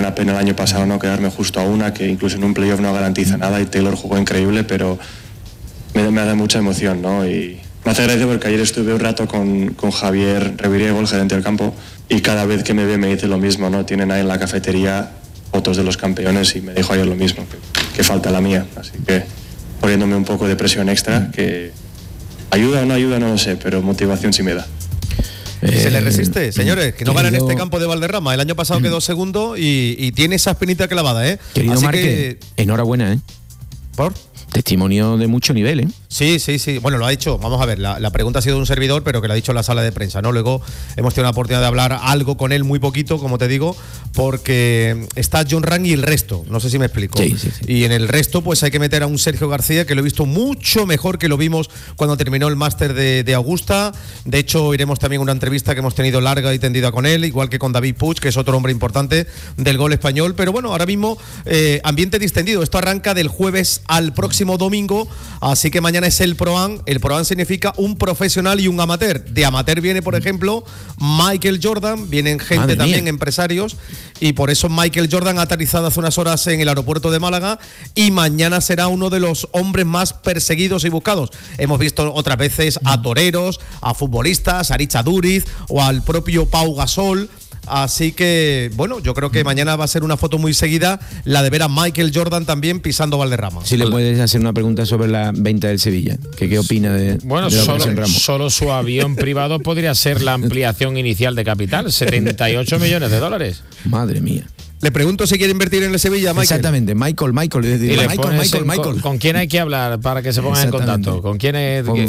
una pena el año pasado no quedarme justo a una, que incluso en un playoff no garantiza nada, y Taylor jugó increíble, pero me da mucha emoción, ¿no? Y me hace gracia porque ayer estuve un rato con Javier Reviriego, el gerente del campo, y cada vez que me ve me dice lo mismo, ¿no? Tienen ahí en la cafetería fotos de los campeones y me dijo ayer lo mismo, que falta la mía, así que poniéndome un poco de presión extra, que ayuda o no ayuda no lo sé, pero motivación sí me da. Se le resiste, señores, que no gana en este campo de Valderrama. El año pasado quedó segundo y tiene esa espinita clavada, ¿eh? Querido Márquez, enhorabuena, ¿eh? ¿Por? Testimonio de mucho nivel, ¿eh? Sí. Bueno, lo ha dicho. Vamos a ver, la pregunta ha sido de un servidor, pero que lo ha dicho en la sala de prensa, ¿no? Luego hemos tenido la oportunidad de hablar algo con él, muy poquito, como te digo, porque está John Ram y el resto. No sé si me explico. Sí. Y en el resto, pues hay que meter a un Sergio García, que lo he visto mucho mejor que lo vimos cuando terminó el máster de Augusta. De hecho, iremos también a una entrevista que hemos tenido larga y tendida con él, igual que con David Puig, que es otro hombre importante del gol español. Pero bueno, ahora mismo, ambiente distendido. Esto arranca del jueves al próximo domingo, así que mañana es el Pro-Am. El Pro-Am significa un profesional y un amateur. De amateur viene, por ejemplo, Michael Jordan, vienen gente también, empresarios, y por eso Michael Jordan ha aterrizado hace unas horas en el aeropuerto de Málaga y mañana será uno de los hombres más perseguidos y buscados. Hemos visto otras veces a toreros, a futbolistas, a Richa Duriz o al propio Pau Gasol. Así que, bueno, yo creo que mañana va a ser una foto muy seguida, la de ver a Michael Jordan también pisando Valderrama. Si le puedes hacer una pregunta sobre la venta del Sevilla, ¿qué opina de bueno, de la operación Ramos? Solo su avión privado podría ser la ampliación inicial de capital, 78 millones de dólares. Madre mía. Le pregunto si quiere invertir en el Sevilla, Michael. Exactamente, Michael. Michael. ¿Con quién hay que hablar para que se pongan en contacto? ¿Con quién es? Con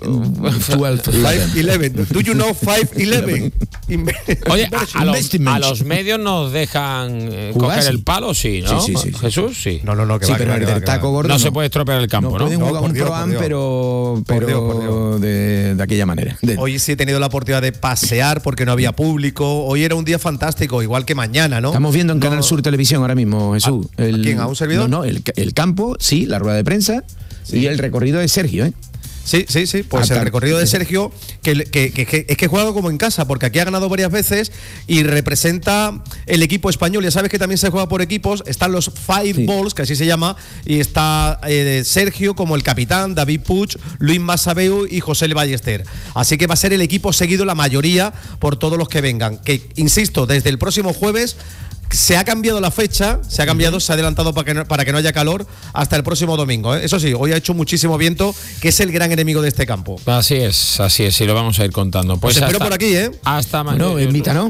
511. Do you know 511? Oye, a los medios nos dejan coger el palo, sí, ¿no? Sí. Jesús, sí. No, que sí, va, pero el taco gordo no se puede estropear el campo, ¿no? Pueden jugar un Pro-Am, pero de aquella manera. Hoy sí he tenido la oportunidad de pasear porque no había público. Hoy era un día fantástico, igual que mañana, ¿no? Estamos viendo en Canal Sur Televisión ahora mismo, Jesús. ¿A quién? ¿A un servidor? No, el campo, sí, la rueda de prensa y el recorrido de Sergio, ¿eh? Sí. Pues el recorrido de Sergio, que es que juega como en casa, porque aquí ha ganado varias veces y representa el equipo español. Ya sabes que también se juega por equipos. Están los Five Balls, que así se llama, y está Sergio como el capitán, David Puig, Luis Masabeu y José Le Ballester. Así que va a ser el equipo seguido la mayoría por todos los que vengan. Que, insisto, desde el próximo jueves se ha cambiado la fecha, se ha adelantado para que no haya calor hasta el próximo domingo, ¿eh? Eso sí, hoy ha hecho muchísimo viento, que es el gran enemigo de este campo. Así es, y lo vamos a ir contando. Pues espero por aquí, ¿eh? Hasta mañana. No, invítanos.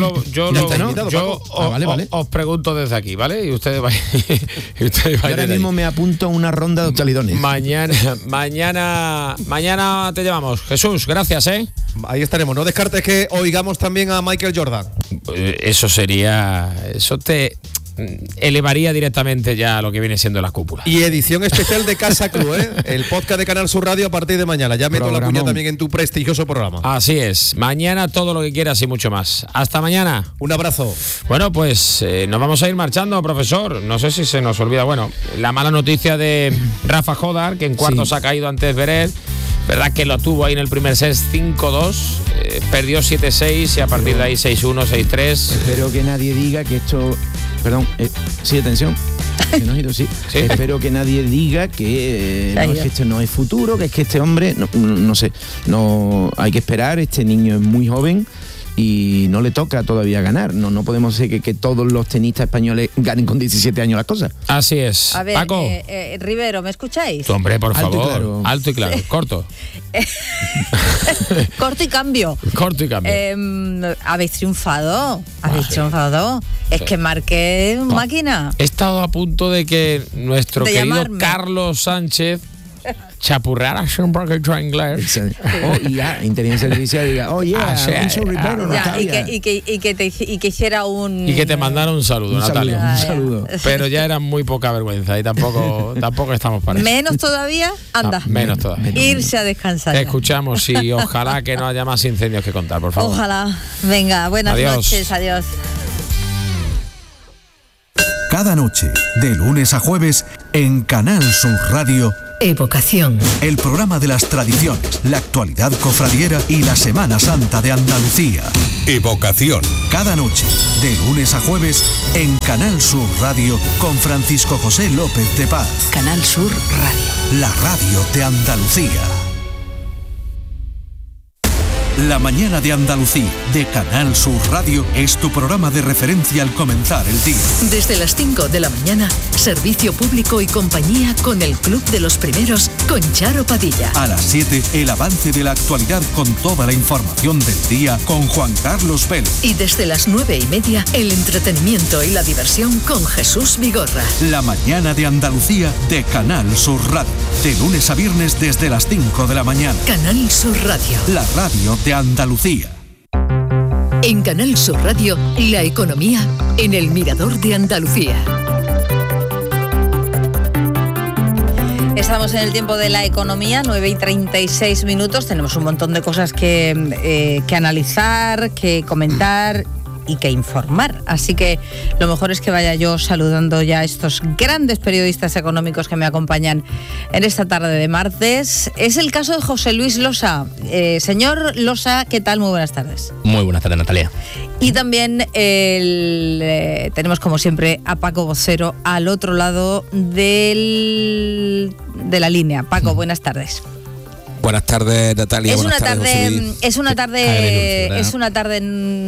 Vale. Os pregunto desde aquí, ¿vale? Y ustedes van. Ahora mismo me apunto a una ronda de hostalidones. Mañana te llevamos. Jesús, gracias, ¿eh? Ahí estaremos. No descartes que oigamos también a Michael Jordan. Eso te elevaría directamente ya a lo que viene siendo la cúpula. Y edición especial de Casa Club, ¿eh? El podcast de Canal Sur Radio a partir de mañana. Ya meto la cuña también en tu prestigioso programa. Así es. Mañana todo lo que quieras y mucho más. Hasta mañana. Un abrazo. Bueno, pues nos vamos a ir marchando, profesor. No sé si se nos olvida. Bueno, la mala noticia de Rafa Jodar, que en cuartos ha caído ante Zverev. Verdad que lo tuvo ahí en el primer set 5-2, perdió 7-6 y a partir de ahí 6-1, 6-3. Espero que nadie diga que esto... Perdón, sí, atención. Sí. Espero que nadie diga que es que este no es futuro, que es que este hombre, no sé, no hay que esperar, este niño es muy joven y no le toca todavía ganar. No podemos ser que todos los tenistas españoles ganen con 17 años las cosas. Así es. A ver, Paco. Rivero, ¿me escucháis? Hombre, por favor. Alto y claro. Corto. Corto y cambio. Habéis triunfado. Es que Márquez máquina. He estado a punto de que nuestro querido Carlos Sánchez chapurreara siempre que entra inglés. Inteligencia artificial diga, y que hiciera un... Y que te mandara un saludo, Natalia. Un saludo. Pero ya era muy poca vergüenza y tampoco estamos para eso. Menos todavía, anda. Menos todavía. Irse a descansar. Te escuchamos y ojalá que no haya más incendios que contar, por favor. Ojalá. Venga, buenas noches, adiós. Cada noche, de lunes a jueves, en Canal Sur Radio, Evocación. El programa de las tradiciones, la actualidad cofradiera y la Semana Santa de Andalucía. Evocación. Cada noche, de lunes a jueves, en Canal Sur Radio, con Francisco José López de Paz. Canal Sur Radio. La radio de Andalucía. La mañana de Andalucía, de Canal Sur Radio, es tu programa de referencia al comenzar el día. Desde las 5 de la mañana, servicio público y compañía con el Club de los Primeros, con Charo Padilla. A las 7, el avance de la actualidad con toda la información del día con Juan Carlos Vélez. Y desde las 9:30, el entretenimiento y la diversión con Jesús Vigorra. La mañana de Andalucía, de Canal Sur Radio. De lunes a viernes desde las 5 de la mañana. Canal Sur Radio. La radio de Andalucía. En Canal Sur Radio, la economía en el Mirador de Andalucía. Estamos en el tiempo de la economía, 9:36 minutos. Tenemos un montón de cosas que analizar, que comentar y que informar. Así que lo mejor es que vaya yo saludando ya a estos grandes periodistas económicos que me acompañan en esta tarde de martes. Es el caso de José Luis Losa. Señor Losa, ¿qué tal? Muy buenas tardes. Muy buenas tardes, Natalia. Y también tenemos, como siempre, a Paco Vocero al otro lado de la línea. Paco, buenas tardes. Buenas tardes, Natalia. Es una tarde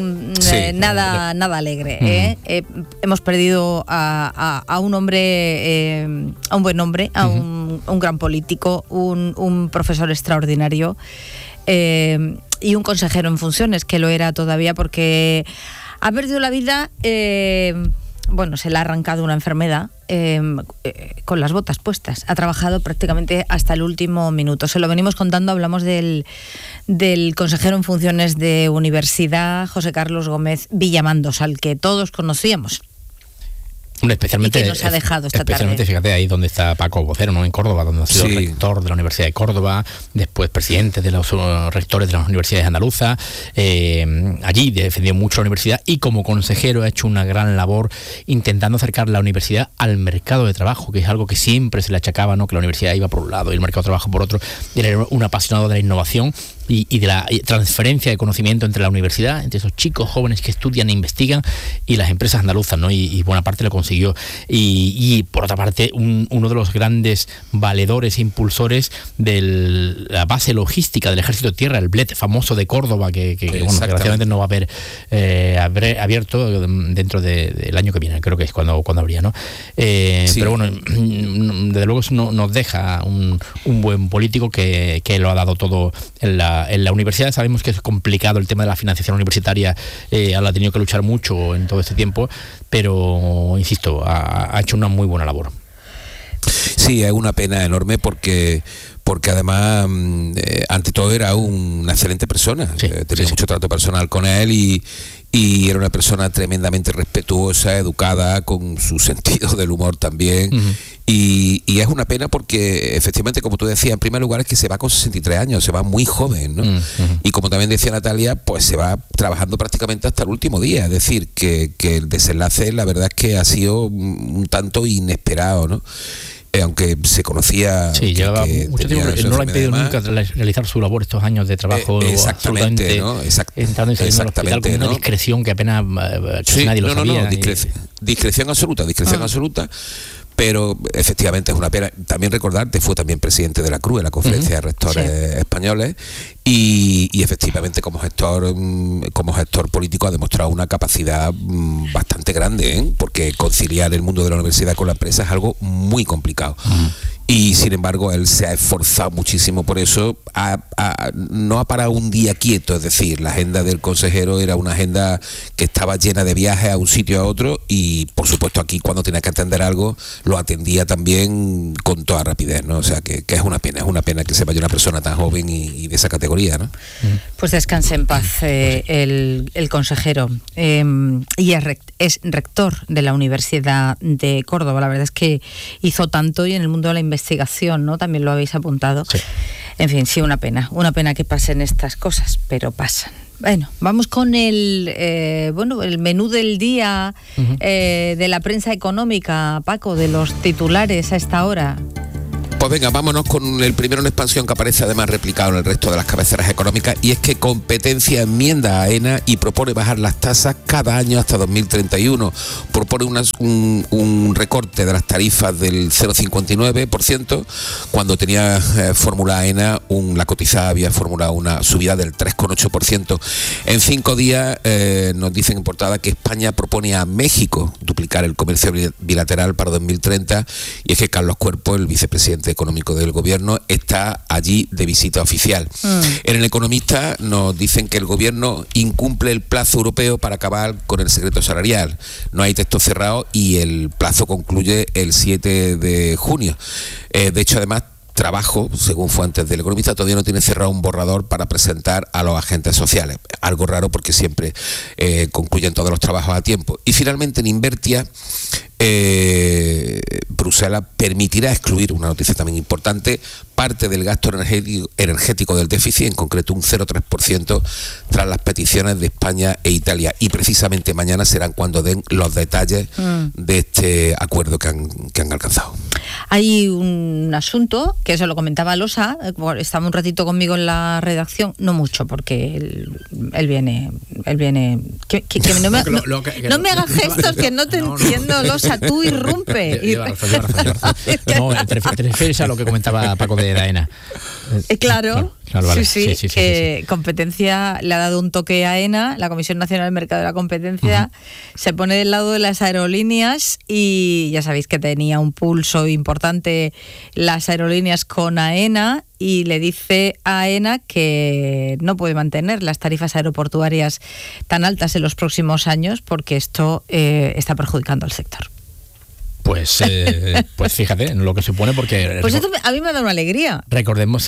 nada alegre. Hemos perdido a un hombre, a un buen hombre, a un gran político, un profesor extraordinario y un consejero en funciones, que lo era todavía porque ha perdido la vida. Se le ha arrancado una enfermedad con las botas puestas. Ha trabajado prácticamente hasta el último minuto. Se lo venimos contando, hablamos del consejero en funciones de Universidad, José Carlos Gómez Villamandos, al que todos conocíamos. Especialmente, y que nos ha dejado esta especialmente, tarde. Fíjate, ahí donde está Paco Vocero, ¿no? En Córdoba, donde ha sido rector de la Universidad de Córdoba, después presidente de los rectores de las universidades andaluzas. Allí defendió mucho la universidad y como consejero ha hecho una gran labor intentando acercar la universidad al mercado de trabajo, que es algo que siempre se le achacaba, ¿no? Que la universidad iba por un lado y el mercado de trabajo por otro. Era un apasionado de la innovación y de la transferencia de conocimiento entre la universidad, entre esos chicos jóvenes que estudian e investigan, y las empresas andaluzas, ¿no? Y buena parte lo consiguió. Y por otra parte, uno de los grandes valedores e impulsores de la base logística del Ejército de Tierra, el BLET famoso de Córdoba, que desgraciadamente no va a haber abierto dentro del año que viene, creo que es cuando habría, ¿no? Pero bueno, desde luego eso nos deja un buen político que lo ha dado todo en la universidad. Sabemos que es complicado el tema de la financiación universitaria, ha tenido que luchar mucho en todo este tiempo, pero insisto, ha hecho una muy buena labor. Sí, es una pena enorme porque además, ante todo, era una excelente persona. Tenía mucho trato personal con él y era una persona tremendamente respetuosa, educada, con su sentido del humor también. Y es una pena porque, efectivamente, como tú decías, en primer lugar es que se va con 63 años, se va muy joven, ¿no? Y como también decía Natalia, pues se va trabajando prácticamente hasta el último día. Es decir, que el desenlace, la verdad es que ha sido un tanto inesperado, ¿no? Aunque se conocía... Sí, llevaba mucho tiempo, no le ha impedido nunca realizar su labor estos años de trabajo. Exactamente, ¿no? Entrando y saliendo del hospital con una discreción que apenas nadie lo sabía. Discreción absoluta. Pero efectivamente es una pena. También recordarte, fue también presidente de la CRUE, la Conferencia de Rectores Españoles, y efectivamente como gestor político ha demostrado una capacidad bastante grande, porque conciliar el mundo de la universidad con la empresa es algo muy complicado. Y sin embargo él se ha esforzado muchísimo por eso, no ha parado un día quieto. Es decir, la agenda del consejero era una agenda que estaba llena de viajes a un sitio a otro, y por supuesto aquí cuando tenía que atender algo lo atendía también con toda rapidez, ¿no? O sea que es una pena que se vaya una persona tan joven y de esa categoría, ¿no? Pues descanse en paz el consejero, y es rector de la Universidad de Córdoba. La verdad es que hizo tanto, y en el mundo de la investigación, ¿no? También lo habéis apuntado. Sí. En fin, sí, una pena que pasen estas cosas, pero pasan. Bueno, vamos con el menú del día de la prensa económica, Paco, de los titulares a esta hora. Pues venga, vámonos con el primero en expansión que aparece además replicado en el resto de las cabeceras económicas, y es que Competencia enmienda a AENA y propone bajar las tasas cada año hasta 2031. Propone un recorte de las tarifas del 0,59%, cuando tenía formulada AENA, la cotizada había formulado una subida del 3,8%. En 5 días nos dicen en portada que España propone a México duplicar el comercio bilateral para 2030, y es que Carlos Cuerpo, el vicepresidente económico del gobierno, está allí de visita oficial. En El Economista nos dicen que el gobierno incumple el plazo europeo para acabar con el secreto salarial. No hay texto cerrado y el plazo concluye el 7 de junio. De hecho, además, Trabajo, según fuentes del Economista, todavía no tiene cerrado un borrador para presentar a los agentes sociales. Algo raro porque siempre concluyen todos los trabajos a tiempo. Y finalmente en Invertia, Bruselas permitirá excluir, una noticia también importante, parte del gasto energético del déficit, en concreto un 0,3%, tras las peticiones de España e Italia. Y precisamente mañana serán cuando den los detalles de este acuerdo que han alcanzado. Hay un asunto que se lo comentaba Losa, estaba un ratito conmigo en la redacción, no mucho, porque él viene que no me hagas gestos, que no te entiendo, Losa, tú irrumpe. No, te refieres a lo que comentaba Paco de AENA. Claro, vale. Sí. Competencia le ha dado un toque a AENA, la Comisión Nacional del Mercado de la Competencia, se pone del lado de las aerolíneas, y ya sabéis que tenía un pulso importante las aerolíneas con AENA, y le dice a AENA que no puede mantener las tarifas aeroportuarias tan altas en los próximos años, porque esto está perjudicando al sector. Pues fíjate en lo que supone, porque... Pues esto a mí me da una alegría. Recordemos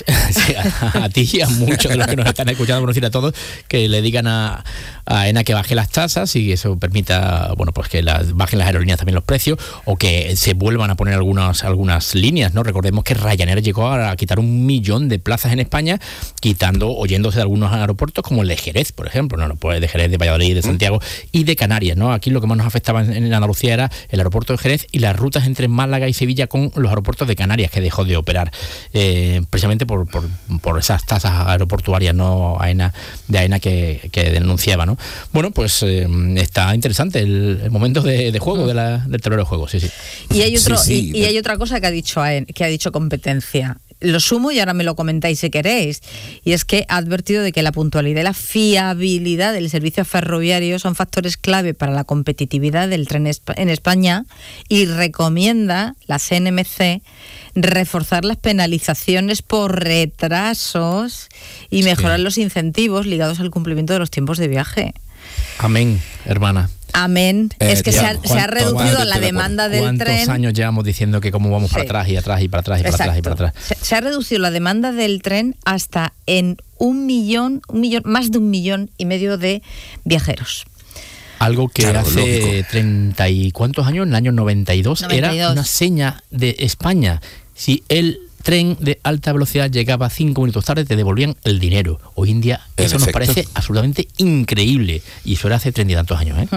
a ti y a muchos de los que nos están escuchando, por decir a todos, que le digan a AENA que baje las tasas y eso permita, bueno, pues que bajen las aerolíneas también los precios, o que se vuelvan a poner algunas líneas, ¿no? Recordemos que Ryanair llegó a quitar 1 millón de plazas en España, oyéndose de algunos aeropuertos como el de Jerez, por ejemplo, ¿no? Pues de Jerez, de Valladolid, de Santiago y de Canarias, ¿no? Aquí lo que más nos afectaba en Andalucía era el aeropuerto de Jerez y las rutas entre Málaga y Sevilla con los aeropuertos de Canarias, que dejó de operar precisamente por esas tasas aeroportuarias, ¿no? de AENA que denunciaba, ¿no? Bueno, pues está interesante el momento de juego del tablero de juego, sí. Y hay otra cosa que ha dicho Competencia. Lo sumo y ahora me lo comentáis si queréis, y es que ha advertido de que la puntualidad y la fiabilidad del servicio ferroviario son factores clave para la competitividad del tren en España, y recomienda la CNMC reforzar las penalizaciones por retrasos y mejorar los incentivos ligados al cumplimiento de los tiempos de viaje. Amén, hermana. Amén. Es que se ha reducido la demanda del tren. ¿Cuántos años llevamos diciendo que cómo vamos para atrás y atrás y para atrás y para atrás y para atrás? Se ha reducido la demanda del tren hasta en 1 millón, más de 1,5 millones de viajeros. Algo que hace 30 y cuántos años, en el año 92, era una seña de España. Si el tren de alta velocidad llegaba 5 minutos tarde, te devolvían el dinero. Hoy en día eso nos parece absolutamente increíble, y eso era hace 30 y tantos años,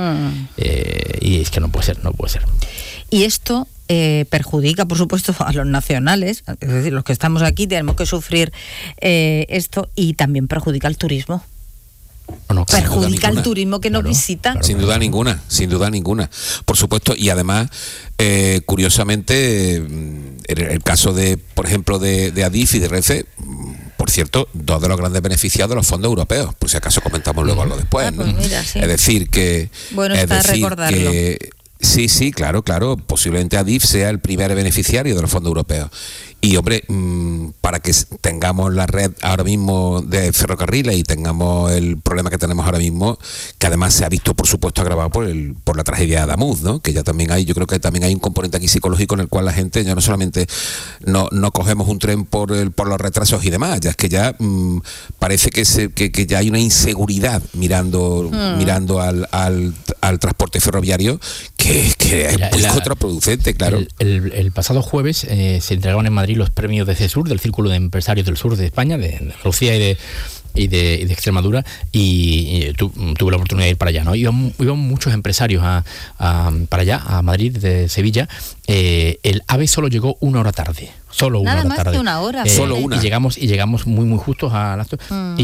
y es que no puede ser. Y esto perjudica, por supuesto, a los nacionales, es decir, los que estamos aquí tenemos que sufrir esto, y también perjudica al turismo. Perjudica al turismo que nos visita. Claro. Sin duda ninguna. Por supuesto, y además, curiosamente, en el caso de, por ejemplo, de Adif y de Renfe, por cierto, 2 de los grandes beneficiados de los fondos europeos, por si acaso comentamos luego lo después, ¿no? Pues mira, sí. Es decir que... Bueno, está recordarlo. Sí, claro. Posiblemente Adif sea el primer beneficiario de los fondos europeos. Y, hombre, para que tengamos la red ahora mismo de ferrocarriles y tengamos el problema que tenemos ahora mismo, que además se ha visto, por supuesto, agravado por la tragedia de Adamuz, ¿no? Que ya también yo creo que también hay un componente aquí psicológico en el cual la gente ya no solamente no cogemos un tren por los retrasos y demás, ya es que ya parece que ya hay una inseguridad mirando al transporte ferroviario que es muy contraproducente, claro. El pasado jueves se entregaron en Madrid los premios de CESUR, del Círculo de Empresarios del Sur de España, de Andalucía y de Extremadura, y tuve la oportunidad de ir para allá, ¿no? Iban muchos empresarios para allá, a Madrid, de Sevilla. El AVE solo llegó 1 hora tarde. Solo una Nada hora más tarde. que una hora. Solo una. Y llegamos muy justos al acto.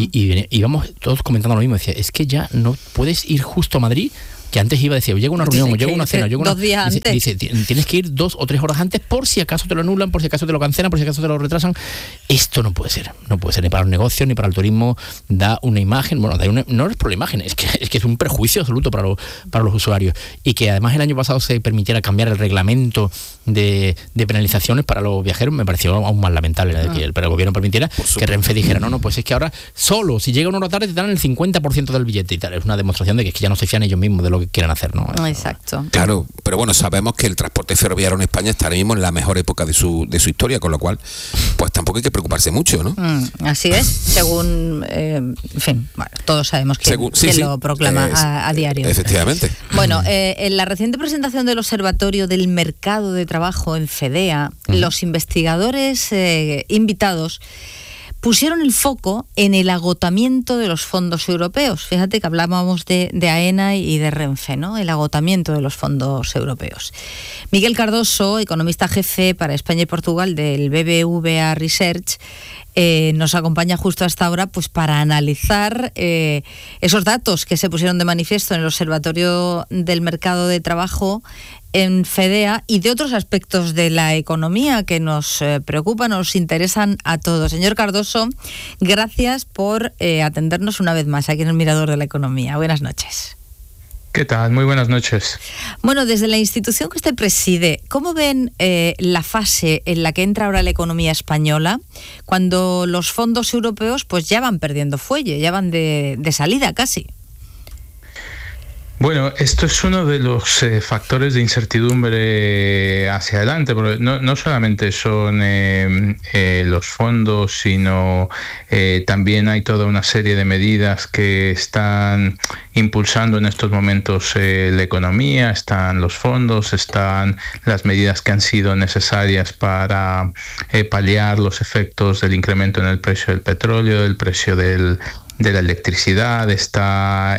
Y íbamos todos comentando lo mismo. Decía, es que ya no puedes ir justo a Madrid, que antes iba a decir, llega una reunión, o llega una cena, dos días antes. Dice, tienes que ir 2 o 3 horas antes por si acaso te lo anulan, por si acaso te lo cancelan, por si acaso te lo retrasan. Esto no puede ser ni para los negocios ni para el turismo. Da una imagen, no es por la imagen, es que es un prejuicio absoluto para los usuarios. Y que además el año pasado se permitiera cambiar el reglamento de penalizaciones para los viajeros, me pareció aún más lamentable, que el gobierno permitiera que Renfe dijera, no, pues es que ahora solo si llega 1 hora tarde te dan el 50% del billete y tal. Es una demostración de que ya no se fían ellos mismos de lo que quieren hacer, ¿no? Exacto. Claro, pero bueno, sabemos que el transporte ferroviario en España está ahora mismo en la mejor época de su historia, con lo cual pues tampoco hay que preocuparse mucho, ¿no? Así es, según en fin, bueno, todos sabemos que lo proclama a diario. Efectivamente. Bueno, en la reciente presentación del Observatorio del Mercado de Trabajo en FEDEA, los investigadores invitados pusieron el foco en el agotamiento de los fondos europeos. Fíjate que hablábamos de AENA y de Renfe, ¿no? El agotamiento de los fondos europeos. Miguel Cardoso, economista jefe para España y Portugal del BBVA Research, nos acompaña justo hasta ahora pues para analizar esos datos que se pusieron de manifiesto en el Observatorio del Mercado de Trabajo en FEDEA y de otros aspectos de la economía que nos preocupan, nos interesan a todos. Señor Cardoso, gracias por atendernos una vez más aquí en el Mirador de la Economía. Buenas noches. ¿Qué tal? Muy buenas noches. Bueno, desde la institución que usted preside, ¿cómo ven la fase en la que entra ahora la economía española cuando los fondos europeos pues ya van perdiendo fuelle, ya van de salida casi? Bueno, esto es uno de los factores de incertidumbre hacia adelante, porque no solamente son los fondos, sino también hay toda una serie de medidas que están impulsando en estos momentos la economía. Están los fondos, están las medidas que han sido necesarias para paliar los efectos del incremento en el precio del petróleo, del precio de la electricidad. Está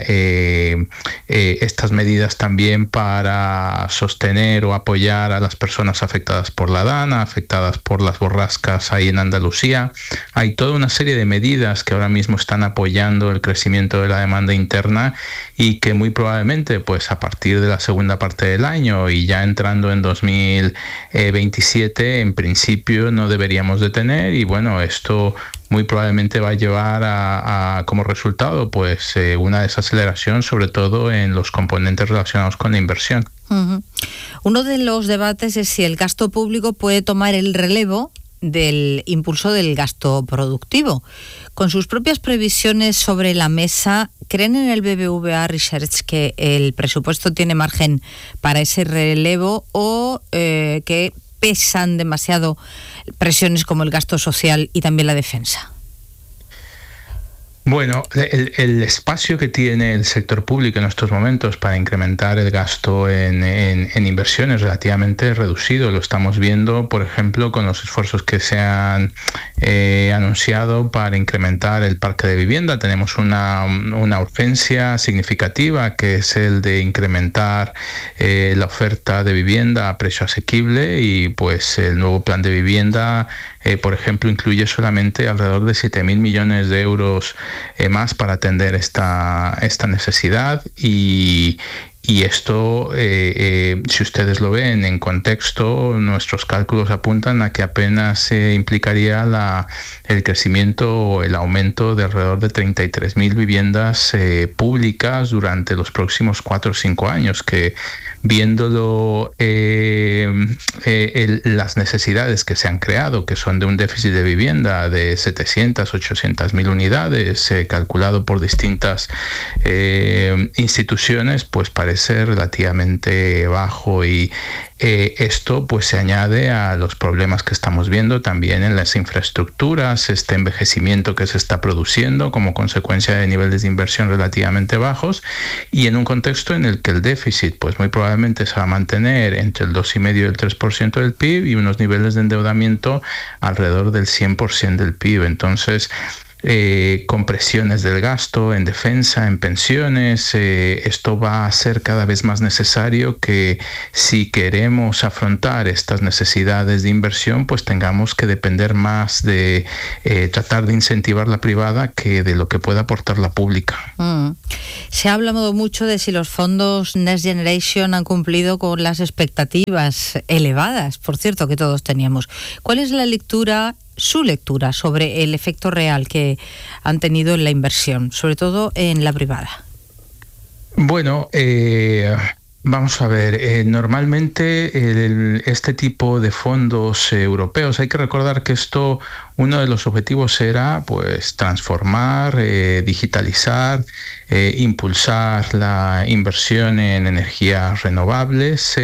estas medidas también para sostener o apoyar a las personas afectadas por la DANA, afectadas por las borrascas ahí en Andalucía. Hay toda una serie de medidas que ahora mismo están apoyando el crecimiento de la demanda interna y que muy probablemente pues a partir de la segunda parte del año y ya entrando en 2027 en principio no deberíamos de tener. Y bueno, esto muy probablemente va a llevar a como resultado pues una desaceleración, sobre todo en los componentes relacionados con la inversión. Uno de los debates es si el gasto público puede tomar el relevo del impulso del gasto productivo. Con sus propias previsiones sobre la mesa, ¿creen en el BBVA Research que el presupuesto tiene margen para ese relevo o que pesan demasiado presiones como el gasto social y también la defensa? Bueno, el espacio que tiene el sector público en estos momentos para incrementar el gasto en inversión es relativamente reducido. Lo estamos viendo, por ejemplo, con los esfuerzos que se han anunciado para incrementar el parque de vivienda. Tenemos una urgencia significativa, que es el de incrementar la oferta de vivienda a precio asequible, y pues el nuevo plan de vivienda por ejemplo, incluye solamente alrededor de 7.000 millones de euros más para atender esta necesidad. Y esto, si ustedes lo ven en contexto, nuestros cálculos apuntan a que apenas implicaría el crecimiento o el aumento de alrededor de 33.000 viviendas públicas durante los próximos 4 o 5 años, que viéndolo las necesidades que se han creado, que son de un déficit de vivienda de 700, 800.000 unidades, calculado por distintas instituciones, pues parece relativamente bajo. Y esto pues se añade a los problemas que estamos viendo también en las infraestructuras, este envejecimiento que se está produciendo como consecuencia de niveles de inversión relativamente bajos, y en un contexto en el que el déficit pues muy probablemente se va a mantener entre el 2,5 y el 3% del PIB y unos niveles de endeudamiento alrededor del 100% del PIB. Entonces, compresiones del gasto en defensa, en pensiones. Esto va a ser cada vez más necesario que si queremos afrontar estas necesidades de inversión, pues tengamos que depender más de tratar de incentivar la privada que de lo que pueda aportar la pública. Se ha hablado mucho de si los fondos Next Generation han cumplido con las expectativas elevadas, por cierto, que todos teníamos. ¿Cuál es su lectura sobre el efecto real que han tenido en la inversión, sobre todo en la privada? Bueno, vamos a ver, normalmente este tipo de fondos europeos, hay que recordar que uno de los objetivos era pues transformar, digitalizar, impulsar la inversión en energías renovables,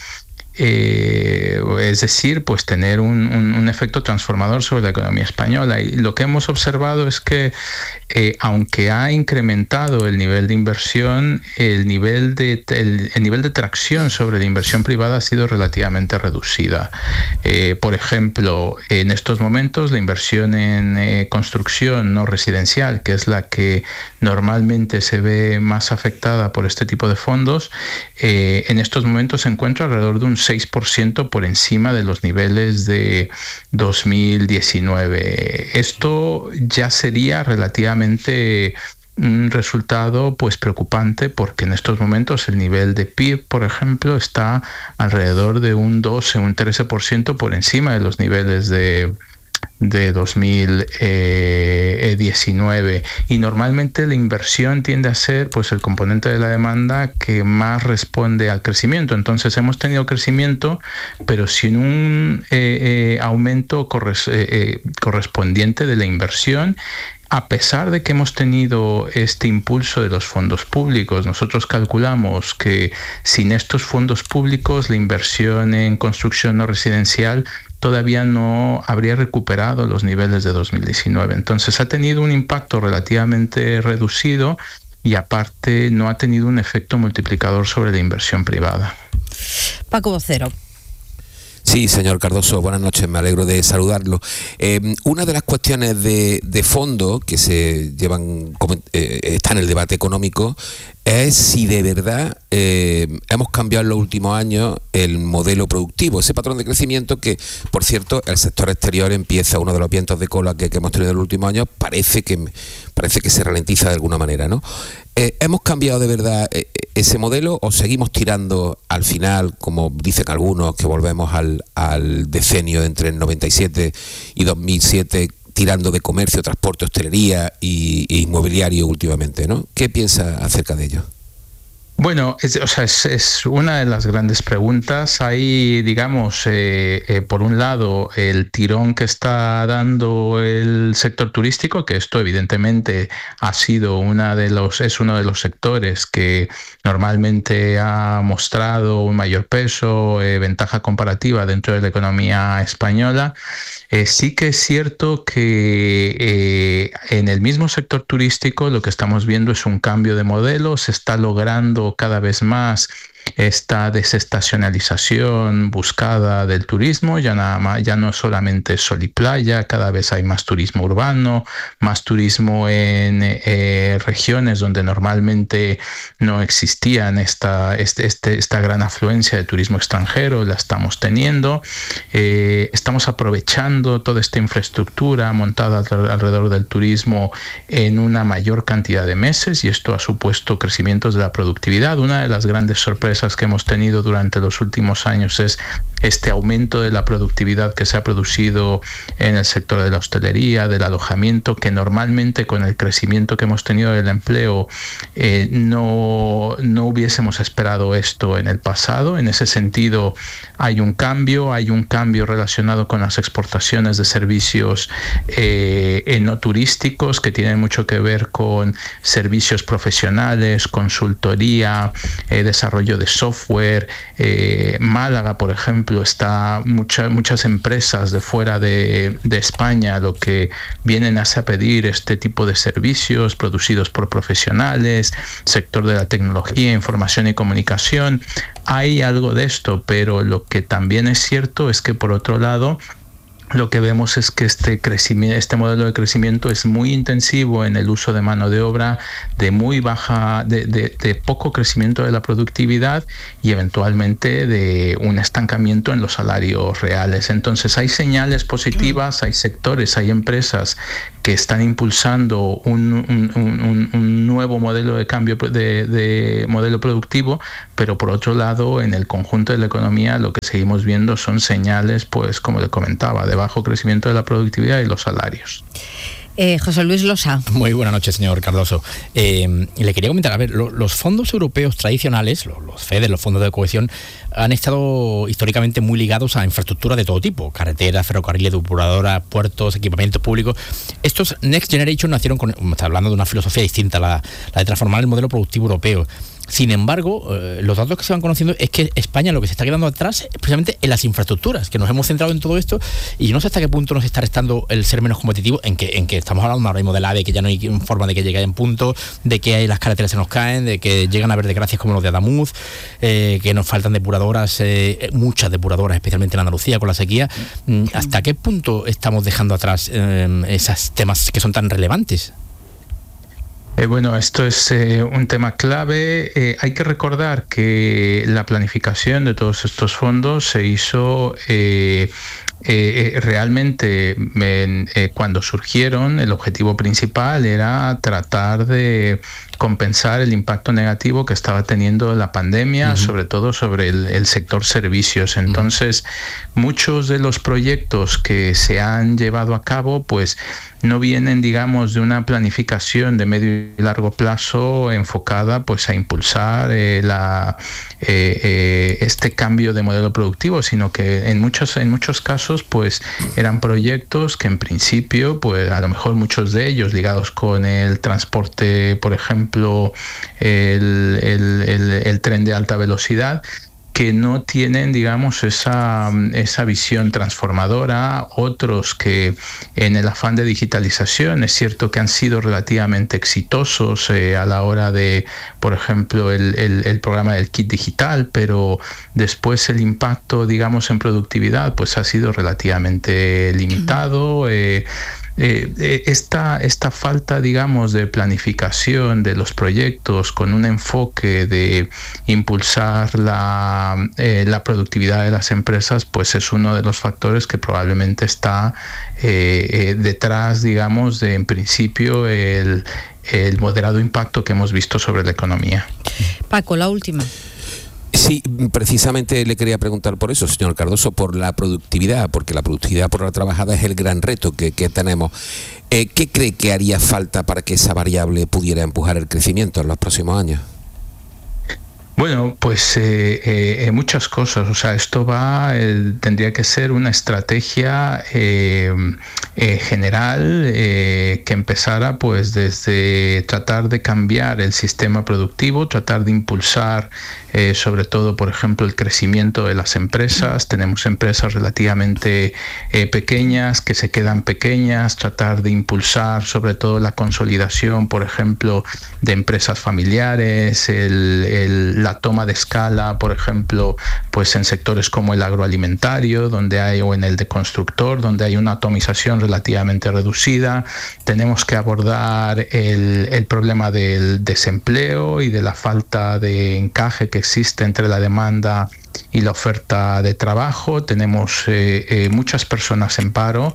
es decir, pues tener un efecto transformador sobre la economía española. Y lo que hemos observado es que aunque ha incrementado el nivel de inversión, el nivel de tracción sobre la inversión privada ha sido relativamente reducida. Por ejemplo, en estos momentos la inversión en construcción no residencial, que es la que normalmente se ve más afectada por este tipo de fondos, en estos momentos se encuentra alrededor de un 6% por encima de los niveles de 2019. Esto ya sería relativamente un resultado pues preocupante, porque en estos momentos el nivel de PIB, por ejemplo, está alrededor de un 12 o un 13% por encima de los niveles de 2019, y normalmente la inversión tiende a ser pues el componente de la demanda que más responde al crecimiento. Entonces hemos tenido crecimiento, pero sin un aumento correspondiente de la inversión. A pesar de que hemos tenido este impulso de los fondos públicos, nosotros calculamos que sin estos fondos públicos la inversión en construcción no residencial todavía no habría recuperado los niveles de 2019. Entonces ha tenido un impacto relativamente reducido y aparte no ha tenido un efecto multiplicador sobre la inversión privada. Paco Vocero. Sí, señor Cardoso, buenas noches, me alegro de saludarlo. Una de las cuestiones de fondo que se llevan, está en el debate económico, es si de verdad hemos cambiado en los últimos años el modelo productivo, ese patrón de crecimiento que, por cierto, el sector exterior empieza, uno de los vientos de cola que hemos tenido en los últimos años, parece que se ralentiza de alguna manera, ¿no? ¿Hemos cambiado de verdad ese modelo o seguimos tirando al final, como dicen algunos, que volvemos al decenio entre el 97 y 2007, tirando de comercio, transporte, hostelería e inmobiliario últimamente, ¿no? ¿Qué piensa acerca de ello? Bueno, es una de las grandes preguntas. Hay, digamos, por un lado, el tirón que está dando el sector turístico, que esto evidentemente es uno de los sectores que normalmente ha mostrado un mayor peso, ventaja comparativa dentro de la economía española. Sí que es cierto que en el mismo sector turístico lo que estamos viendo es un cambio de modelo, se está logrando cada vez más esta desestacionalización buscada del turismo, ya no solamente sol y playa, cada vez hay más turismo urbano, más turismo en regiones donde normalmente no existían esta gran afluencia de turismo extranjero, la estamos teniendo. Estamos aprovechando toda esta infraestructura montada alrededor del turismo en una mayor cantidad de meses, y esto ha supuesto crecimientos de la productividad. Una de las grandes sorpresas que hemos tenido durante los últimos años es este aumento de la productividad que se ha producido en el sector de la hostelería, del alojamiento, que normalmente con el crecimiento que hemos tenido del empleo no hubiésemos esperado esto en el pasado. En ese sentido hay un cambio relacionado con las exportaciones de servicios no turísticos, que tienen mucho que ver con servicios profesionales, consultoría, desarrollo de software. Málaga, por ejemplo, está muchas empresas de fuera de España lo que vienen a pedir este tipo de servicios producidos por profesionales, sector de la tecnología, información y comunicación. Hay algo de esto, pero lo que también es cierto es que, por otro lado, lo que vemos es que este modelo de crecimiento es muy intensivo en el uso de mano de obra, de muy baja, de poco crecimiento de la productividad y eventualmente de un estancamiento en los salarios reales. Entonces hay señales positivas, hay sectores, hay empresas que están impulsando un nuevo modelo de cambio de modelo productivo, pero por otro lado, en el conjunto de la economía lo que seguimos viendo son señales, pues como le comentaba, de bajo crecimiento de la productividad y los salarios. José Luis Losa. Muy buenas noches, señor Cardoso. Le quería comentar, a ver, los fondos europeos tradicionales, los FEDER, los fondos de cohesión, han estado históricamente muy ligados a infraestructura de todo tipo, carreteras, ferrocarriles, depuradoras, puertos, equipamientos públicos. Estos Next Generation nacieron está hablando de una filosofía distinta, la de transformar el modelo productivo europeo. Sin embargo, los datos que se van conociendo es que España lo que se está quedando atrás es precisamente en las infraestructuras, que nos hemos centrado en todo esto y yo no sé hasta qué punto nos está restando el ser menos competitivo, en que estamos hablando ahora mismo del AVE, que ya no hay forma de que llegue en punto, de que las carreteras se nos caen, de que llegan a haber desgracias como los de Adamuz, que nos faltan depuradoras, muchas depuradoras, especialmente en Andalucía con la sequía. ¿Hasta qué punto estamos dejando atrás esos temas que son tan relevantes? Bueno, esto es un tema clave. Hay que recordar que la planificación de todos estos fondos se hizo realmente cuando surgieron. El objetivo principal era tratar de compensar el impacto negativo que estaba teniendo la pandemia, sobre todo sobre el sector servicios. Entonces, muchos de los proyectos que se han llevado a cabo, pues no vienen, digamos, de una planificación de medio y largo plazo enfocada pues a impulsar este cambio de modelo productivo, sino que en muchos casos pues eran proyectos que en principio, pues a lo mejor muchos de ellos ligados con el transporte, por ejemplo, el tren de alta velocidad, que no tienen, digamos, esa visión transformadora. Otros que en el afán de digitalización es cierto que han sido relativamente exitosos a la hora de, por ejemplo, el programa del kit digital, pero después el impacto, digamos, en productividad pues ha sido relativamente limitado. Esta falta, digamos, de planificación de los proyectos con un enfoque de impulsar la productividad de las empresas, pues es uno de los factores que probablemente está detrás, digamos, de en principio el moderado impacto que hemos visto sobre la economía. Paco, la última. Sí, precisamente le quería preguntar por eso, señor Cardoso, por la productividad, porque la productividad por hora trabajada es el gran reto que tenemos. ¿Qué cree que haría falta para que esa variable pudiera empujar el crecimiento en los próximos años? Bueno, pues muchas cosas. O sea, esto tendría que ser una estrategia general que empezara pues desde tratar de cambiar el sistema productivo, tratar de impulsar sobre todo, por ejemplo, el crecimiento de las empresas. Tenemos empresas relativamente pequeñas que se quedan pequeñas, tratar de impulsar sobre todo la consolidación, por ejemplo, de empresas familiares, la toma de escala, por ejemplo, pues en sectores como el agroalimentario, o en el de constructor, donde hay una atomización relativamente reducida. Tenemos que abordar el problema del desempleo y de la falta de encaje que existe entre la demanda y la oferta de trabajo. Tenemos muchas personas en paro,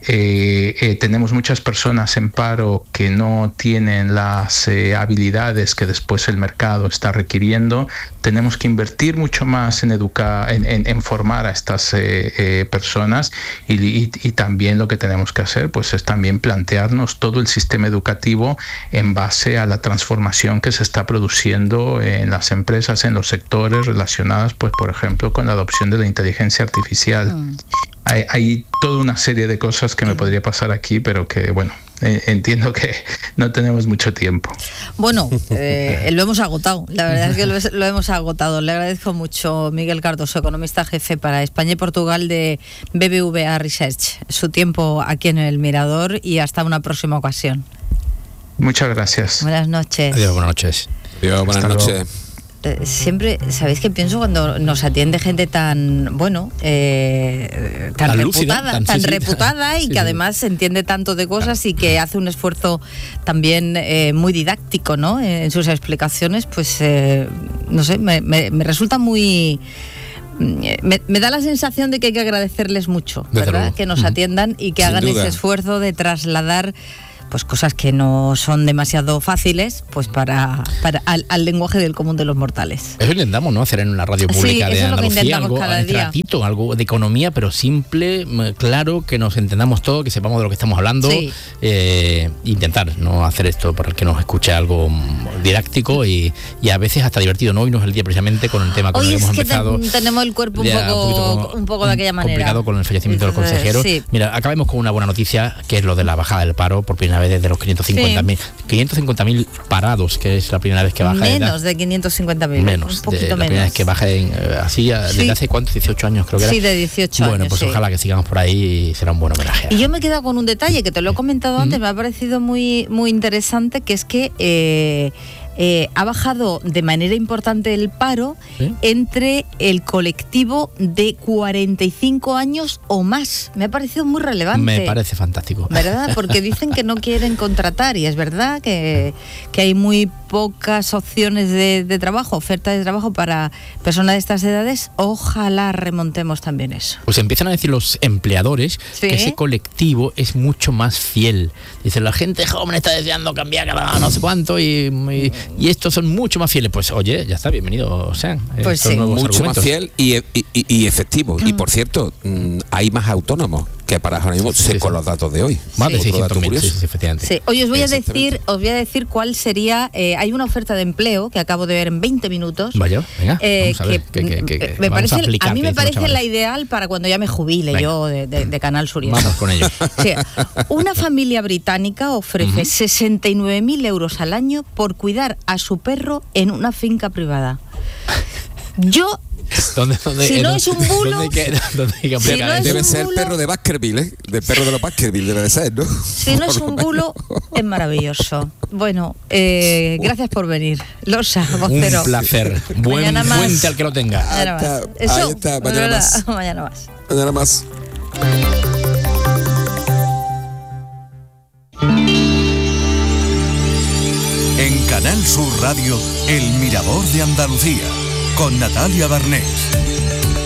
que no tienen las habilidades que después el mercado está requiriendo. Tenemos que invertir mucho más en formar a estas personas y también lo que tenemos que hacer pues es también plantearnos todo el sistema educativo en base a la transformación que se está produciendo en las empresas, en los sectores relacionados, pues por ejemplo, con la adopción de la inteligencia artificial. Hay toda una serie de cosas que me podría pasar aquí, pero que, bueno, entiendo que no tenemos mucho tiempo. Bueno, lo hemos agotado, la verdad es que lo hemos agotado. Le agradezco mucho, Miguel Cardoso, economista jefe para España y Portugal de BBVA Research, su tiempo aquí en El Mirador y hasta una próxima ocasión. Muchas gracias. Buenas noches. Adiós, buenas noches. Adiós, buenas noches. siempre, ¿sabéis qué pienso cuando nos atiende gente tan, bueno, tan reputada, lúcida, tan reputada y que además entiende tanto de cosas y que hace un esfuerzo también muy didáctico, ¿no? En sus explicaciones, pues, no sé, me resulta muy... Me da la sensación de que hay que agradecerles mucho, ¿verdad? Que nos atiendan y que hagan ese esfuerzo de trasladar pues cosas que no son demasiado fáciles, pues para al lenguaje del común de los mortales. Eso intentamos, ¿no? Hacer en una radio pública de Andalucía algo ratito, algo de economía, pero simple, claro, que nos entendamos todo, que sepamos de lo que estamos hablando. Intentar no hacer esto para el que nos escuche algo didáctico y a veces hasta divertido, ¿no? Hoy no es el día precisamente con el tema que hemos empezado. Tenemos el cuerpo un poco de aquella manera. Complicado con el fallecimiento de los consejeros. Mira, acabemos con una buena noticia, que es lo de la bajada del paro por primera vez desde los 550.000 parados, que es la primera vez que baja. Menos de 550.000. Menos, un poquito menos. La primera vez que baja así, desde hace ¿cuántos? 18 años creo que era. Sí, de 18 años. Bueno, pues ojalá que sigamos por ahí y será un buen homenaje. Y yo me he quedado con un detalle que te lo he comentado antes, me ha parecido muy, muy interesante, que es que ha bajado de manera importante el paro entre el colectivo de 45 años o más. Me ha parecido muy relevante. Me parece fantástico. ¿Verdad? Porque dicen que no quieren contratar y es verdad que hay muy pocas opciones de trabajo, oferta de trabajo para personas de estas edades. Ojalá remontemos también eso. Pues empiezan a decir los empleadores que ese colectivo es mucho más fiel. Dicen, la gente joven está deseando cambiar cada no sé cuánto y estos son mucho más fieles. Pues oye, ya está, bienvenido sean. Pues sí. Mucho más fiel y efectivo. Y por cierto, hay más autónomos que para ahora mismo con los datos de hoy. Más de 600.000, efectivamente. Sí. Hoy os voy a decir cuál sería. Hay una oferta de empleo que acabo de ver en 20 minutos. Vaya, venga, vamos a ver. A mí me parece la ideal para cuando ya me jubile yo de Canal Sur. Vamos con ello. Sí. Una familia británica ofrece 69.000 euros al año por cuidar a su perro en una finca privada. Yo... ¿Dónde, si no es un bulo, debe ser el perro de Baskerville, del perro de los Baskerville debe de ser, ¿no? Si no es un bulo, es maravilloso. Bueno, gracias por venir, Losa, vocero. Un placer. Buen puente al que lo tenga. Ahí está, mañana más. Mañana más. En Canal Sur Radio, El Mirador de Andalucía, con Natalia Barnés.